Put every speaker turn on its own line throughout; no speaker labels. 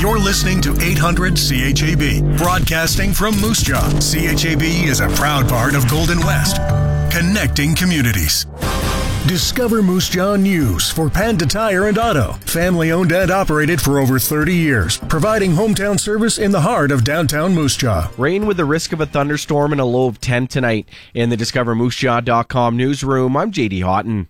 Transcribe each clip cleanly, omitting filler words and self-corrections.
You're listening to 800 CHAB, broadcasting from Moose Jaw. CHAB is a proud part of Golden West, connecting communities. Discover Moose Jaw News for Panda Tire and Auto. Family owned and operated for over 30 years, providing hometown service in the heart of downtown Moose Jaw.
Rain with the risk of a thunderstorm and a low of 10 tonight. In the DiscoverMooseJaw.com newsroom, I'm JD Houghton.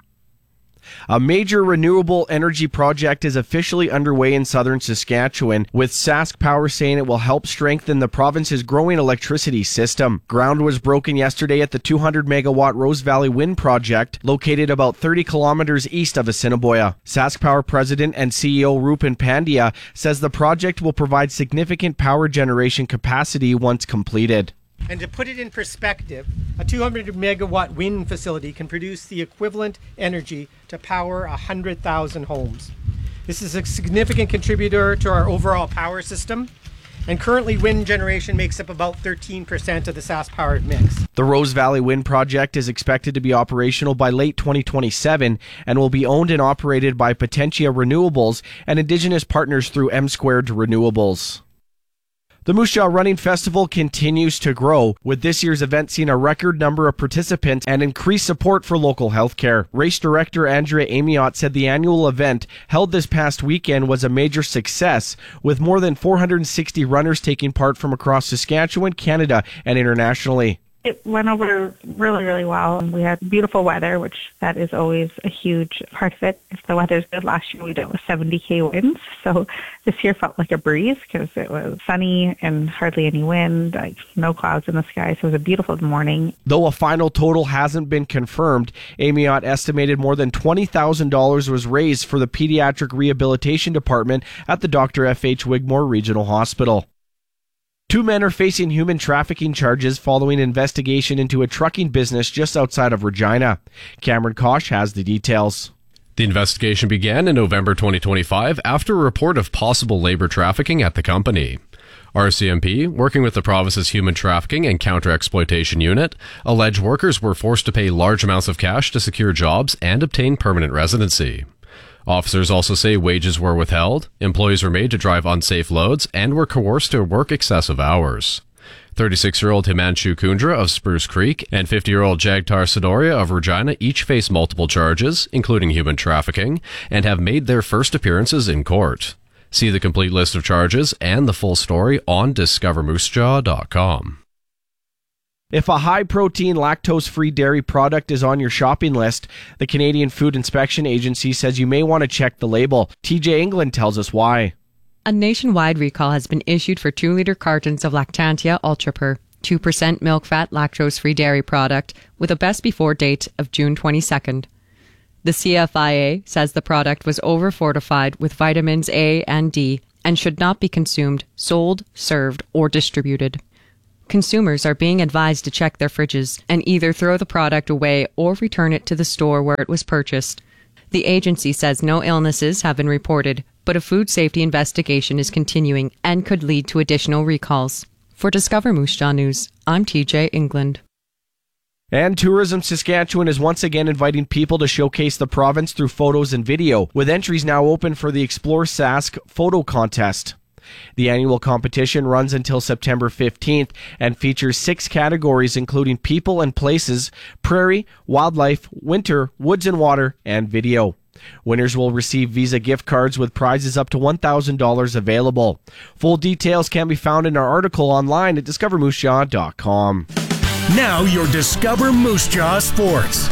A major renewable energy project is officially underway in southern Saskatchewan, with Sask Power saying it will help strengthen the province's growing electricity system. Ground was broken yesterday at the 200-megawatt Rose Valley Wind Project, located about 30 kilometers east of Assiniboia. Sask Power President and CEO Rupen Pandya says the project will provide significant power generation capacity once completed.
And to put it in perspective, a 200-megawatt wind facility can produce the equivalent energy to power 100,000 homes. This is a significant contributor to our overall power system, and currently wind generation makes up about 13% of the Sask Power mix.
The Rose Valley Wind Project is expected to be operational by late 2027 and will be owned and operated by Potentia Renewables and Indigenous partners through M Squared Renewables. The Moose Jaw Running Festival continues to grow, with this year's event seeing a record number of participants and increased support for local healthcare. Race director Andrea Amiot said the annual event, held this past weekend, was a major success, with more than 460 runners taking part from across Saskatchewan, Canada, and internationally.
It went over really, really well. We had beautiful weather, which that is always a huge part of it. If the weather's good, last year we dealt with 70k winds. So this year felt like a breeze because it was sunny and hardly any wind, like no clouds in the sky. So it was a beautiful morning. Though
a final total hasn't been confirmed, Amiot estimated more than $20,000 was raised for the Pediatric Rehabilitation Department at the Dr. F.H. Wigmore Regional Hospital. 2 men are facing human trafficking charges following investigation into a trucking business just outside of Regina. Cameron Kosh has the details.
The investigation began in November 2025 after a report of possible labor trafficking at the company. RCMP, working with the province's Human Trafficking and Counter-Exploitation Unit, alleged workers were forced to pay large amounts of cash to secure jobs and obtain permanent residency. Officers also say wages were withheld, employees were made to drive unsafe loads, and were coerced to work excessive hours. 36-year-old Himanshu Kundra of Spruce Creek and 50-year-old Jagtar Sidoria of Regina each face multiple charges, including human trafficking, and have made their first appearances in court. See the complete list of charges and the full story on DiscoverMooseJaw.com.
If a high-protein, lactose-free dairy product is on your shopping list, the Canadian Food Inspection Agency says you may want to check the label. TJ England tells us why.
A nationwide recall has been issued for 2-liter cartons of Lactantia Ultrapur, 2% milk-fat, lactose-free dairy product, with a best before date of June 22nd. The CFIA says the product was over-fortified with vitamins A and D and should not be consumed, sold, served, or distributed. Consumers are being advised to check their fridges and either throw the product away or return it to the store where it was purchased. The agency says no illnesses have been reported, but a food safety investigation is continuing and could lead to additional recalls. For Discover Moose Jaw News, I'm TJ England.
And Tourism Saskatchewan is once again inviting people to showcase the province through photos and video, with entries now open for the Explore Sask photo contest. The annual competition runs until September 15th and features 6 categories including people and places, prairie, wildlife, winter, woods and water, and video. Winners will receive Visa gift cards with prizes up to $1,000 available. Full details can be found in our article online at DiscoverMooseJaw.com.
Now your Discover Moose Jaw Sports.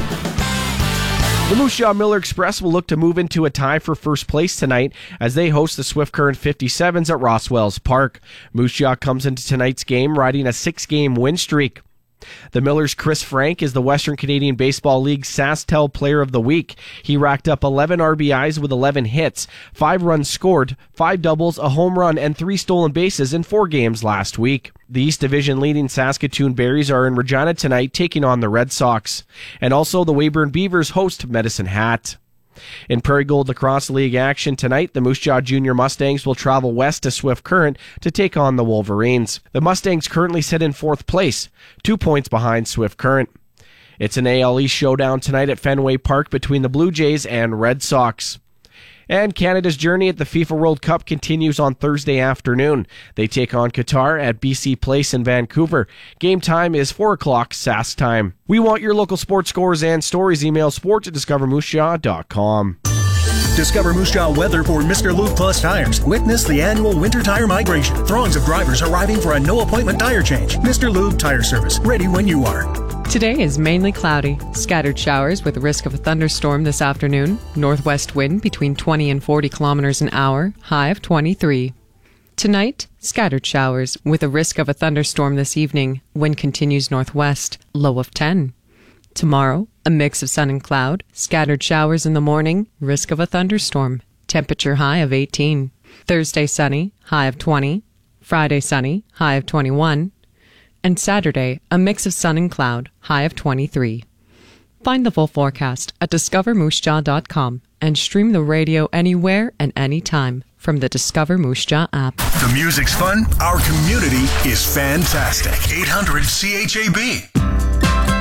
The Moose Jaw Miller Express will look to move into a tie for first place tonight as they host the Swift Current 57s at Rosswells Park. Moose Jaw comes into tonight's game riding a 6-game win streak. The Millers' Chris Frank is the Western Canadian Baseball League SaskTel Player of the Week. He racked up 11 RBIs with 11 hits, 5 runs scored, 5 doubles, a home run, and 3 stolen bases in 4 games last week. The East Division leading Saskatoon Berries are in Regina tonight taking on the Red Sox. And also the Weyburn Beavers host Medicine Hat. In Prairie Gold Lacrosse League action tonight, the Moose Jaw Junior Mustangs will travel west to Swift Current to take on the Wolverines. The Mustangs currently sit in 4th place, 2 points behind Swift Current. It's an AL East showdown tonight at Fenway Park between the Blue Jays and Red Sox. And Canada's journey at the FIFA World Cup continues on Thursday afternoon. They take on Qatar at BC Place in Vancouver. Game time is 4 o'clock Sask time. We want your local sports scores and stories. Email sport@discovermoosejaww.com.
Discover Moose Jaw weather for Mr. Lube Plus tires. Witness the annual winter tire migration. Throngs of drivers arriving for a no-appointment tire change. Mr. Lube Tire Service, ready when you are.
Today is mainly cloudy. Scattered showers with a risk of a thunderstorm this afternoon. Northwest wind between 20 and 40 kilometers an hour. High of 23. Tonight, scattered showers with a risk of a thunderstorm this evening. Wind continues northwest. Low of 10. Tomorrow, a mix of sun and cloud. Scattered showers in the morning. Risk of a thunderstorm. Temperature high of 18. Thursday sunny. High of 20. Friday sunny. High of 21. And Saturday, a mix of sun and cloud, high of 23. Find the full forecast at discovermoosejaw.com and stream the radio anywhere and anytime from the Discover Moose Jaw app.
The music's fun. Our community is fantastic. 800 CHAB.